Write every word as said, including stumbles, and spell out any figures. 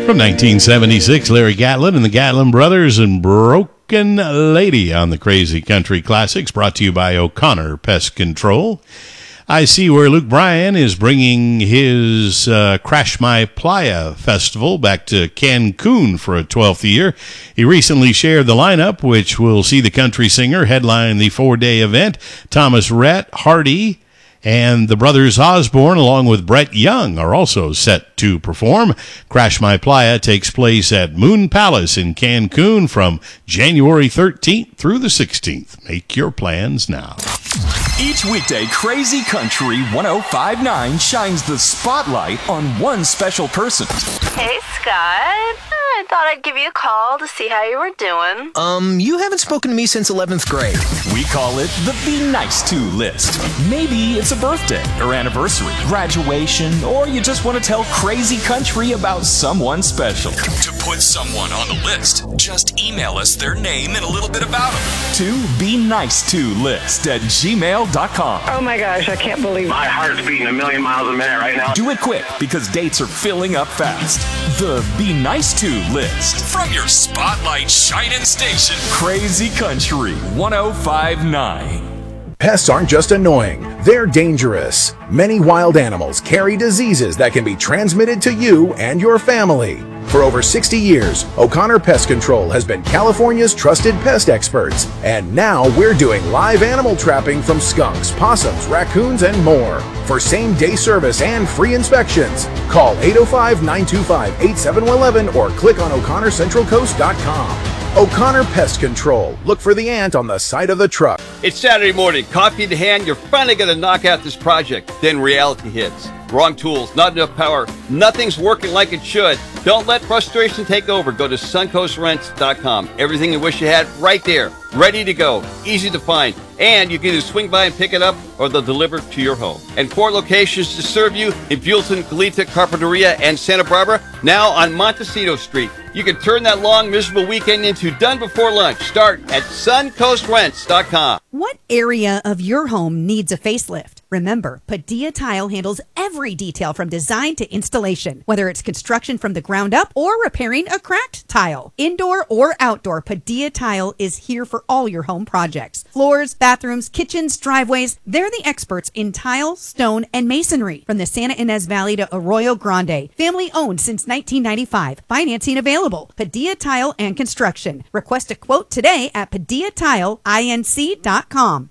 From nineteen seventy-six, Larry Gatlin and the Gatlin Brothers and Broken Lady on the Crazy Country Classics, brought to you by O'Connor Pest Control. I see where Luke Bryan is bringing his uh, Crash My Playa festival back to Cancun for a twelfth year. He recently shared the lineup, which will see the country singer headline the four-day event. Thomas Rhett, Hardy, and the brothers Osborne, along with Brett Young, are also set to perform. Crash My Playa takes place at Moon Palace in Cancun from January thirteenth through the sixteenth. Make your plans now. Each weekday, Crazy Country ten fifty-nine shines the spotlight on one special person. Hey, Scott. I thought I'd give you a call to see how you were doing. Um, you haven't spoken to me since eleventh grade. We call it the Be Nice To list. Maybe it's a birthday or anniversary, graduation, or you just want to tell Crazy Country about someone special. To put someone on the list, just email us their name and a little bit about them to Be Nice To list at gmail dot com. Oh my gosh, I can't believe it. My heart's beating a million miles a minute right now. Do it quick because dates are filling up fast. The Be Nice To list from your spotlight shining station, Crazy Country ten fifty-nine. Pests aren't just annoying, they're dangerous. Many wild animals carry diseases that can be transmitted to you and your family. For over sixty years, O'Connor Pest Control has been California's trusted pest experts, and now we're doing live animal trapping from skunks, possums, raccoons, and more. For same-day service and free inspections, call eight oh five, nine two five, eight seven one one or click on O'Connor Central Coast dot com. O'Connor Pest Control. Look for the ant on the side of the truck. It's Saturday morning, coffee in hand, you're finally going to knock out this project. Then reality hits. Wrong tools, not enough power, nothing's working like it should. Don't let frustration take over. Go to suncoast rents dot com. Everything you wish you had right there, ready to go, easy to find. And you can either swing by and pick it up or they'll deliver it to your home. And four locations to serve you in Buellton, Goleta, Carpinteria, and Santa Barbara. Now on Montecito Street. You can turn that long, miserable weekend into done before lunch. Start at suncoast rents dot com. What area of your home needs a facelift? Remember, Padilla Tile handles every detail from design to installation, whether it's construction from the ground up or repairing a cracked tile. Indoor or outdoor, Padilla Tile is here for all your home projects. Floors, bathrooms, kitchens, driveways, they're the experts in tile, stone, and masonry. From the Santa Ynez Valley to Arroyo Grande. Family owned since nineteen ninety-five. Financing available. Padilla Tile and Construction. Request a quote today at padilla tile inc dot com.